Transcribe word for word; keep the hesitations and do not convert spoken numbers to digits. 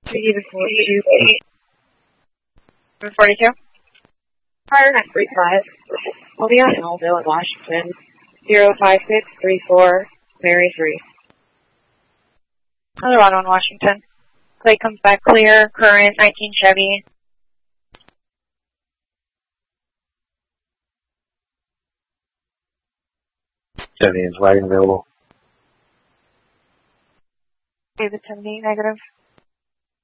Negative forty-two. forty-two. Fire nine three five. I'll be on Elmville in Washington. Zero five six three four. Mary three. Another one on Washington. Clay comes back clear. Current nineteen Chevy. Chevy is wagon available. David seventy negative.